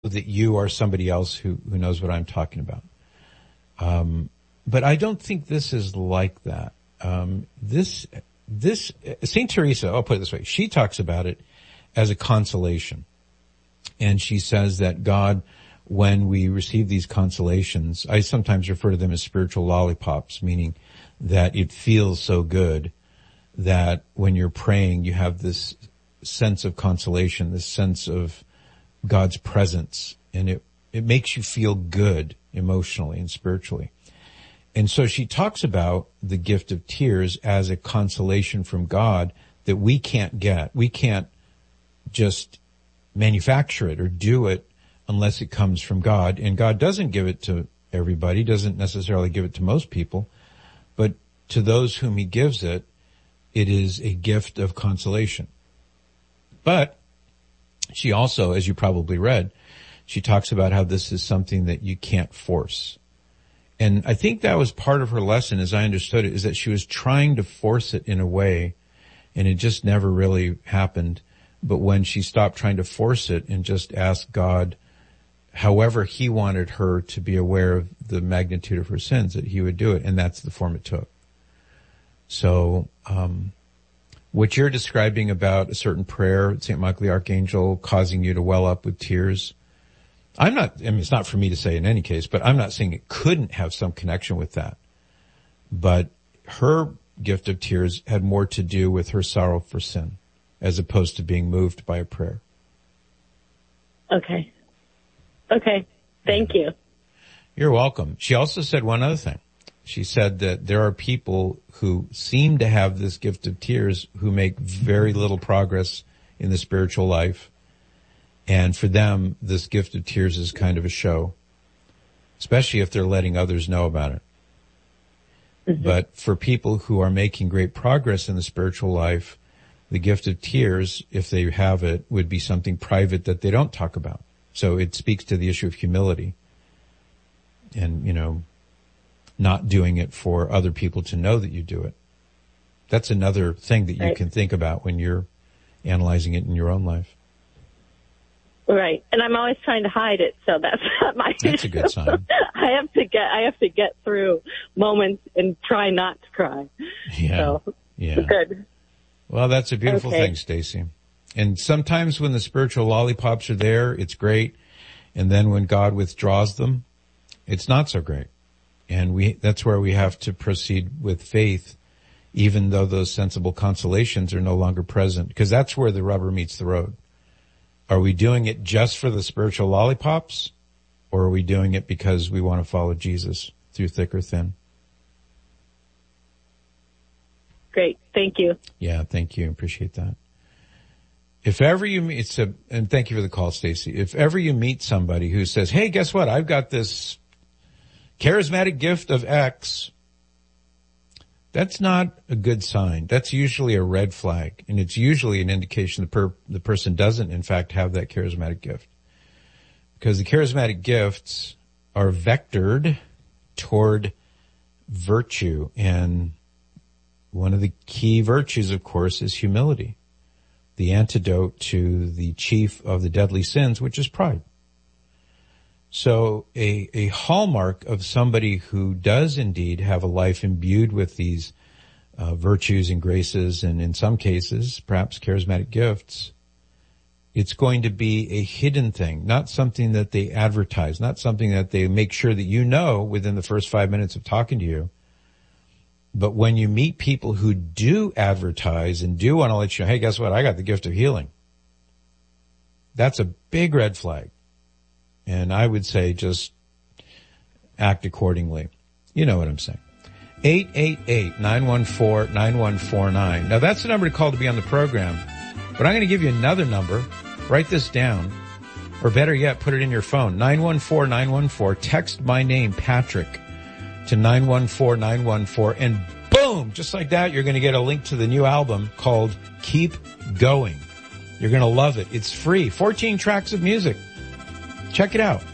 that you are somebody else who knows what I'm talking about. But I don't think this is like that. This Saint Teresa, I'll put it this way, she talks about it as a consolation. And she says that God, when we receive these consolations, I sometimes refer to them as spiritual lollipops, meaning that it feels so good that when you're praying, you have this sense of consolation, this sense of God's presence, and it makes you feel good emotionally and spiritually. And so she talks about the gift of tears as a consolation from God that we can't get. We can't just manufacture it or do it unless it comes from God. And God doesn't give it to everybody, doesn't necessarily give it to most people, but to those whom he gives it, it is a gift of consolation. But she also, as you probably read, she talks about how this is something that you can't force. And I think that was part of her lesson, as I understood it, is that she was trying to force it in a way, and it just never really happened. But when she stopped trying to force it and just asked God, however he wanted her to be aware of the magnitude of her sins, that he would do it, and that's the form it took. So, what you're describing about a certain prayer, St. Michael the Archangel, causing you to well up with tears, it's not for me to say in any case, but I'm not saying it couldn't have some connection with that. But her gift of tears had more to do with her sorrow for sin, as opposed to being moved by a prayer. Okay. Thank you. You're welcome. She also said one other thing. She said that there are people who seem to have this gift of tears who make very little progress in the spiritual life. And for them, this gift of tears is kind of a show, especially if they're letting others know about it. Mm-hmm. But for people who are making great progress in the spiritual life, the gift of tears, if they have it, would be something private that they don't talk about. So it speaks to the issue of humility and, not doing it for other people to know that you do it. That's another thing that you can think about when you're analyzing it in your own life. Right. And I'm always trying to hide it, so that's not my issue. That's a good sign. I have to get through moments and try not to cry. Yeah. So, yeah. Good. Well, that's a beautiful thing, Stacy. And sometimes when the spiritual lollipops are there, it's great. And then when God withdraws them, it's not so great. And that's where we have to proceed with faith, even though those sensible consolations are no longer present, because that's where the rubber meets the road. Are we doing it just for the spiritual lollipops, or are we doing it because we want to follow Jesus through thick or thin? Great. Thank you. Yeah, thank you. Appreciate that. If ever you meet, and thank you for the call, Stacy. If ever you meet somebody who says, hey, guess what? I've got this charismatic gift of X, that's not a good sign. That's usually a red flag, and it's usually an indication the person doesn't, in fact, have that charismatic gift. Because the charismatic gifts are vectored toward virtue, and one of the key virtues, of course, is humility, the antidote to the chief of the deadly sins, which is pride. So a hallmark of somebody who does indeed have a life imbued with these virtues and graces, and in some cases, perhaps charismatic gifts, it's going to be a hidden thing, not something that they advertise, not something that they make sure that you know within the first 5 minutes of talking to you. But when you meet people who do advertise and do want to let you know, hey, guess what? I got the gift of healing. That's a big red flag. And I would say just act accordingly. You know what I'm saying. 888-914-9149. Now that's the number to call to be on the program. But I'm going to give you another number. Write this down. Or better yet, put it in your phone. 914-914. Text my name, Patrick, to 914-914. And boom, just like that, you're going to get a link to the new album called Keep Going. You're going to love it. It's free. 14 tracks of music. Check it out.